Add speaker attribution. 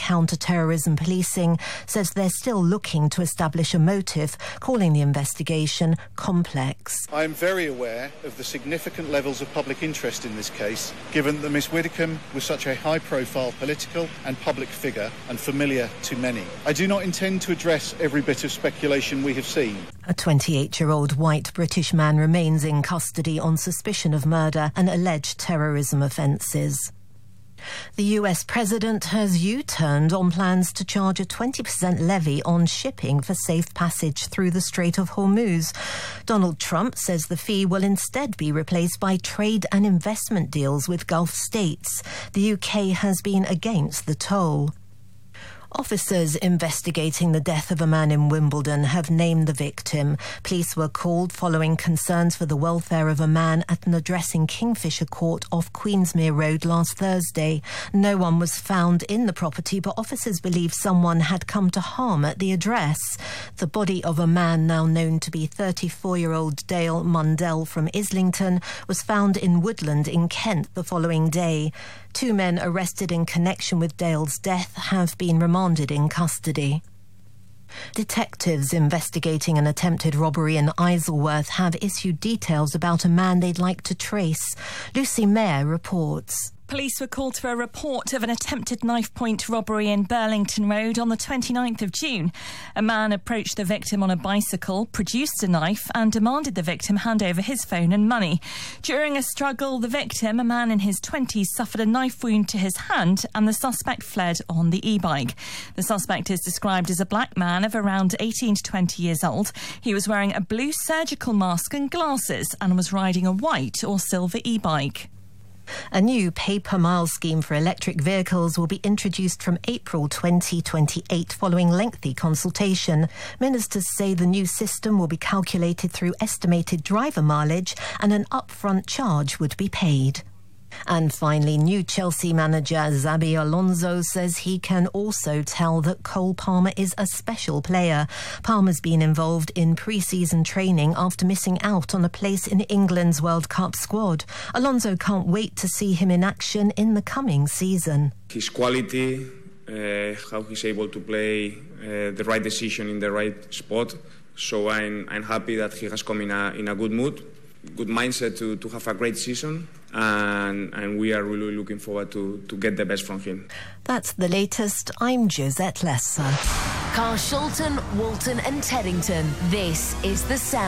Speaker 1: Counter-Terrorism Policing says they're still looking to establish a motive, calling the investigation complex.
Speaker 2: I am very aware of the significant levels of public interest in this case, given that Miss Widdicombe was such a high-profile political and public figure and familiar to many. I do not intend to address every bit of speculation we have seen.
Speaker 1: A 28-year-old white British man remains in custody on suspicion of murder and alleged terrorism offences. The US president has U-turned on plans to charge a 20% levy on shipping for safe passage through the Strait of Hormuz. Donald Trump says the fee will instead be replaced by trade and investment deals with Gulf states. The UK has been against the toll. Officers investigating the death of a man in Wimbledon have named the victim. Police were called following concerns for the welfare of a man at an address in Kingfisher Court off Queensmere Road last Thursday. No one was found in the property, but officers believe someone had come to harm at the address. The body of a man now known to be 34-year-old Dale Mundell from Islington was found in Woodland in Kent the following day. 2 men arrested in connection with Dale's death have been remanded in custody. Detectives investigating an attempted robbery in Isleworth have issued details about a man they'd like to trace. Lucy Mayer reports.
Speaker 3: Police were called to a report of an attempted knife-point robbery in Burlington Road on the 29th of June. A man approached the victim on a bicycle, produced a knife and demanded the victim hand over his phone and money. During a struggle, the victim, a man in his 20s, suffered a knife wound to his hand and the suspect fled on the e-bike. The suspect is described as a black man of around 18 to 20 years old. He was wearing a blue surgical mask and glasses and was riding a white or silver e-bike.
Speaker 1: A new pay-per-mile scheme for electric vehicles will be introduced from April 2028 following lengthy consultation. Ministers say the new system will be calculated through estimated driver mileage and an upfront charge would be paid. And finally, new Chelsea manager Xabi Alonso says he can also tell that Cole Palmer is a special player. Palmer's been involved in pre-season training after missing out on a place in England's World Cup squad. Alonso can't wait to see him in action in the coming season.
Speaker 4: His quality, how he's able to play the right decision in the right spot. So I'm happy that he has come in a good mood. Good mindset to have a great season, and we are really looking forward to get the best from him.
Speaker 1: That's the latest. I'm Josette Lesser.
Speaker 5: Carshalton, Walton and Teddington. This is The Sound.